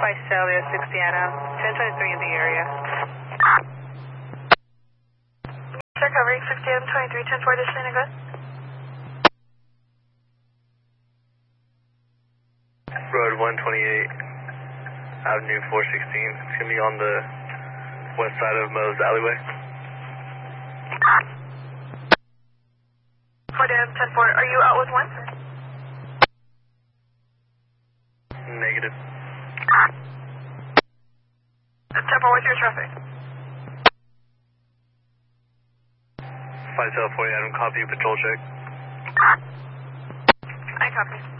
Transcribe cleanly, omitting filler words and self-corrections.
Twice Sally at 60 NM. 1023 in the area. Check covering 60 NM 23, 10-4, descending, go ahead. Road 128, Avenue 416. It's going to be on the west side of Moe's alleyway. 10-4, are you out with one? Negative. 10-4, what's your traffic? 540 Adam, copy, patrol check. I copy.